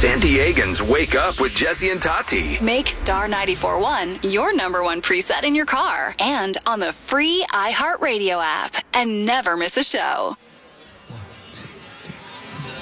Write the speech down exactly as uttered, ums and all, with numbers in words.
San Diegans wake up with Jesse and Tati. Make Star ninety-four point one your number one preset in your car and on the free iHeartRadio app. And never miss a show.